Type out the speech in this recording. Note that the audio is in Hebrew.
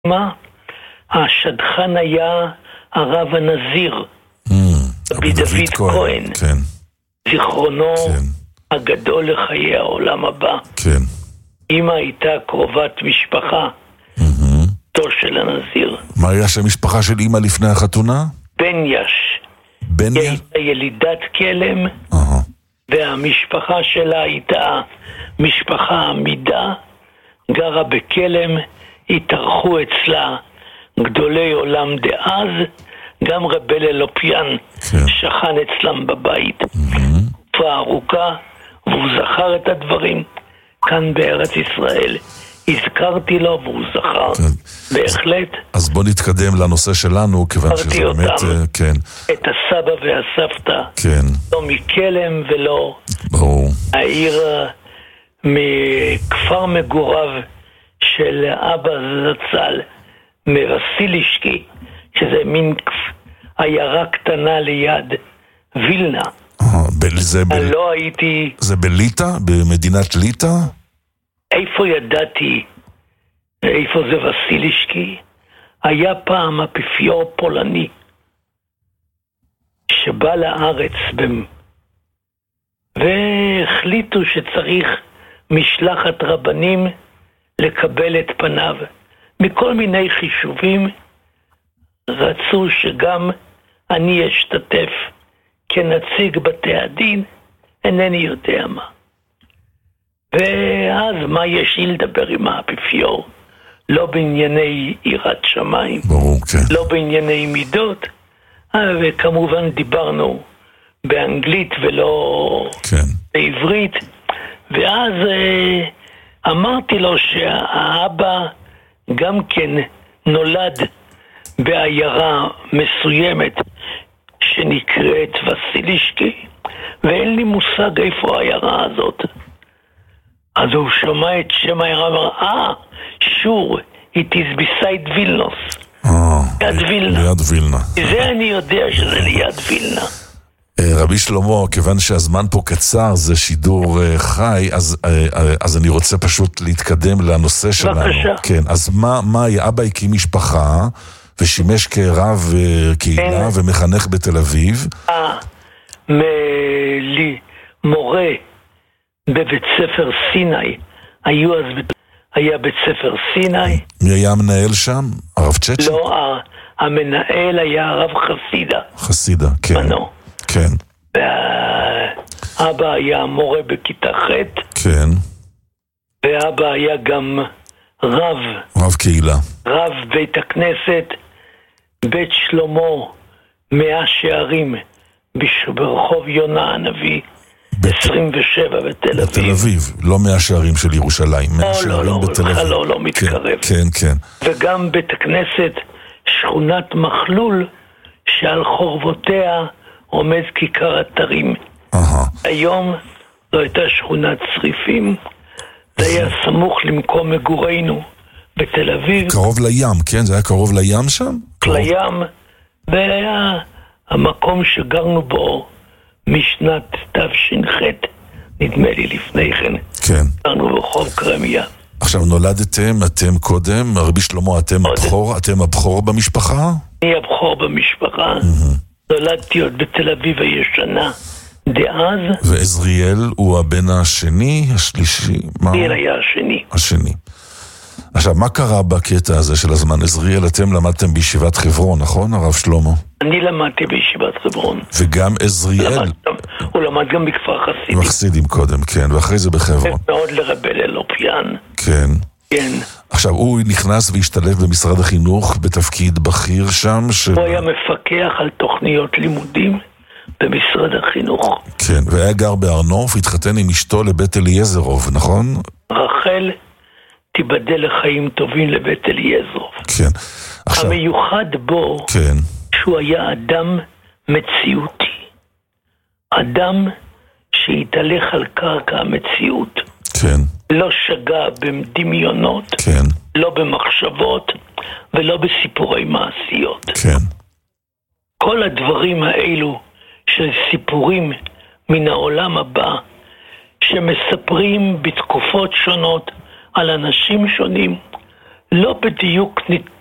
מה? השדכן היה הרב הנזיר, רבי דוד כהן, כן. זיכרונו כן. הגדול לחיי העולם הבא. כן. אמא הייתה קרובת משפחה, תו של הנזיר. מה היה שם משפחה של אמא לפני החתונה? בניש. בניה? היא הייתה ילידת כלם, והמשפחה שלה הייתה משפחה עמידה, גרה בכלם, התארחו אצלה גדולי עולם דאז, גם רבי אלופיאן שכן אצלם בבית תקופה ארוכה, והוא זכר את הדברים כאן בארץ ישראל. הזכרתי לו והוא זכר בהחלט. אז בוא נתקדם לנושא שלנו, כיוון שזה באמת, כן. את הסבא והסבתא, כן. לא מכלם ולא ברור. העיר מכפר מגוריו של אבא זצ"ל מרסילישקי, שזה מין עיירה קטנה ליד וילנה. לא הייתי... זה בליטא? במדינת ליטא? איפה ידעתי איפה זה וסילישקי? היה פעם אפיפיור פולני שבא לארץ והחליטו שצריך משלחת רבנים לקבל את פניו. מכל מיני חישובים רצו שגם אני אשתתף כנציג בתי הדין, אינני יודע מה. ואז מה יש לי לדבר עם האפיפיור? לא בענייני יראת שמיים, ברור, כן. לא בענייני מידות, וכמובן דיברנו באנגלית ולא בעברית, ואז אמרתי לו שהאבא גם כן נולד בעיירה מסוימת שנקראת וסילישקי, ואין לי מושג איפה העיירה הזאת. אז הוא שמע את שם העיירה ואמר, sure, it is beside וילנוס. ליד וילנה. ליד וילנה. זה אני יודע שזה ליד וילנה. רבי שלמה, כיוון שהזמן פה קצר, זה שידור חי, אז אני רוצה פשוט להתקדם לנושא שלנו. בבקשה. כן, אז מה אבא הקים משפחה ושימש כרב קהילה ומחנך בתל אביב? מורה בבית ספר סיני, היה בית ספר סיני. מי היה המנהל שם? הרב צ'צ'י? לא, המנהל היה הרב חסידה. חסידה, כן. בנו. כן. ואבא היה מורה בכיתה ח'. כן. ואבא היה גם רב קהילה. רב בית הכנסת בית שלמה 100 שערים ברחוב יונה הנביא 27 בתל אביב. בתל אביב, לא 100 שערים של ירושלים, 100 שערים בתל אביב. לא מתקרב. כן. וגם בית הכנסת שכונת מחלול שעל חורבותיה עומד כיכר אתרים. היום זו הייתה שכונת צריפים, זה היה סמוך למקום מגורנו בתל אביב. קרוב לים, כן? זה היה קרוב לים שם? לים, והיה המקום שגרנו בו משנת תש"ח, נדמה לי לפני כן. כן. גרנו ברחוב קרמיה. עכשיו נולדתם, אתם קודם, רבי שלמה, אתם הבכור במשפחה? אני הבכור במשפחה. נולדתי עוד בתל אביב הישנה דאז. ועזריאל הוא הבן השני, השלישי? עזריאל היה השני. עכשיו, מה קרה בקטע הזה של הזמן? עזריאל, אתם למדתם בישיבת חברון, נכון, הרב שלמה? אני למדתי בישיבת חברון. וגם עזריאל? הוא למד גם בכפר חסידים. מחסידים קודם, כן, ואחרי זה בחברון. מאוד לרבי אלופיאן. כן. כן. עכשיו, הוא נכנס והשתלב במשרד החינוך בתפקיד בכיר שם? הוא היה מפקח על תוכניות לימודים במשרד החינוך. כן, והיה גר בארנוף, התחתן עם אשתו לבית אליעזרוב, נכון? רחל תיבדל לחיים טובים לבית אליעזרוב. כן. עכשיו, המיוחד בו, כן. שהוא היה אדם מציאותי. אדם שהתהלך על קרקע המציאות. כן. לא שגע בדמיונות, כן. לא במחשבות ולא בסיפורי מעשיות. כן. כל הדברים האלו של סיפורים מן העולם הבא שמספרים בתקופות שונות על אנשים שונים לא בדיוק